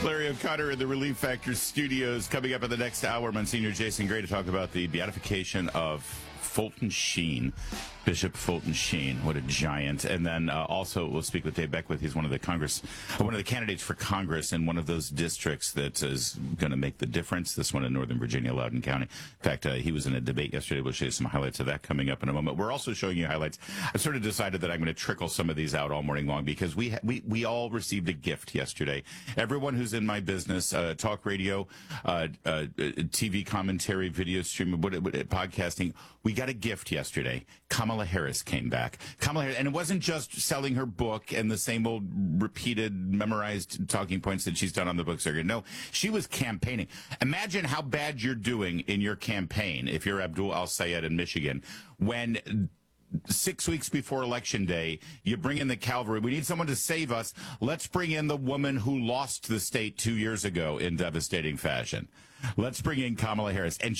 Larry O'Connor in the Relief Factor studios. Coming up in the next hour, Monsignor Jason Gray to talk about the beatification of Fulton Sheen, Bishop Fulton Sheen. What a giant. And then also we'll speak with Dave Beckwith. He's one of the candidates for Congress in one of those districts that is going to make the difference. This one in Northern Virginia, Loudoun County. In fact, he was in a debate yesterday. We'll show you some highlights of that coming up in a moment. We're also showing you highlights. I've sort of decided that I'm going to trickle some of these out all morning long because we all received a gift yesterday. Everyone who's in my business, talk radio, TV commentary, video streaming, podcasting, we got a gift yesterday. Kamala Harris came back. Kamala Harris, and it wasn't just selling her book and the same old repeated, memorized talking points that she's done on the book circuit. No, she was campaigning. Imagine how bad you're doing in your campaign if you're Abdul Al-Sayed in Michigan when 6 weeks before Election Day, you bring in the cavalry. We need someone to save us. Let's bring in the woman who lost the state 2 years ago in devastating fashion. Let's bring in Kamala Harris. And